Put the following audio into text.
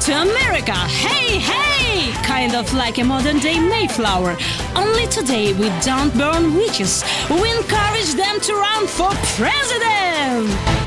to America. Hey, hey! Kind of like a modern day Mayflower. Only today we don't burn witches. We encourage them to run for president.